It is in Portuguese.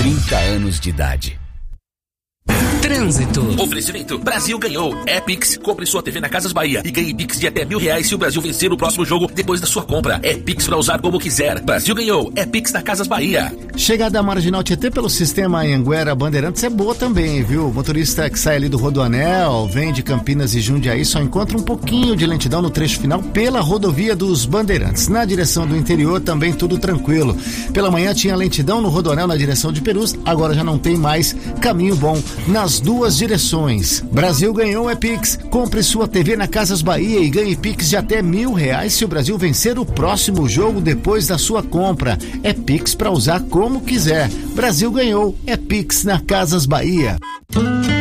30 anos de idade. Trânsito. Oferecimento: Brasil ganhou. É Pix. Compre sua TV na Casas Bahia e ganhe Pix de até R$1.000 se o Brasil vencer o próximo jogo depois da sua compra. É Pix pra usar como quiser. Brasil ganhou. É Pix na Casas Bahia. Chegada à Marginal Tietê pelo sistema Anhanguera Bandeirantes é boa também, viu? O motorista que sai ali do Rodoanel, vem de Campinas e Jundiaí, só encontra um pouquinho de lentidão no trecho final pela rodovia dos Bandeirantes. Na direção do interior também tudo tranquilo. Pela manhã tinha lentidão no Rodoanel na direção de Perus, agora já não tem mais, caminho bom nas duas direções. Brasil ganhou é Pix. Compre sua TV na Casas Bahia e ganhe Pix de até R$1.000 se o Brasil vencer o próximo jogo depois da sua compra. É Pix para usar como quiser. Brasil ganhou é Pix na Casas Bahia.